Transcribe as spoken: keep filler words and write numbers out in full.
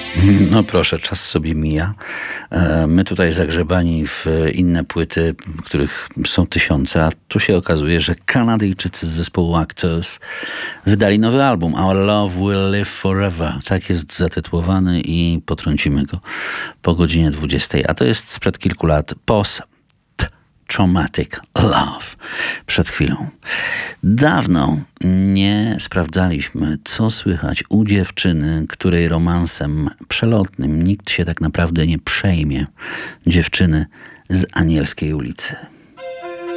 No proszę, czas sobie mija. My tutaj zagrzebani w inne płyty, których są tysiące, a tu się okazuje, że Kanadyjczycy z zespołu Actors wydali nowy album Our Love Will Live Forever. Tak jest zatytułowany i potrącimy go po godzinie dwudziestej. A to jest sprzed kilku lat. Post Traumatic Love. Przed chwilą. Dawno nie sprawdzaliśmy, co słychać u dziewczyny, której romansem przelotnym nikt się tak naprawdę nie przejmie. Dziewczyny z Anielskiej ulicy.